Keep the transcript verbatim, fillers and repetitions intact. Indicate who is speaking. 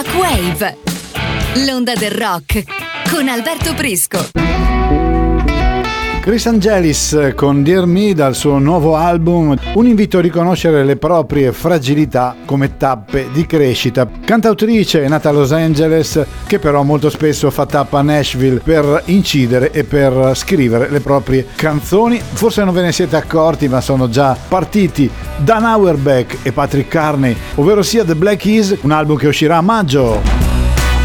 Speaker 1: Rockwave, l'onda del rock con Alberto Prisco.
Speaker 2: Chris Angelis con Dear Me dal suo nuovo album, un invito a riconoscere le proprie fragilità come tappe di crescita. Cantautrice nata a Los Angeles che però molto spesso fa tappa a Nashville per incidere e per scrivere le proprie canzoni. Forse non ve ne siete accorti, ma sono già partiti Dan Auerbach e Patrick Carney, ovvero sia The Black Keys, un album che uscirà a maggio.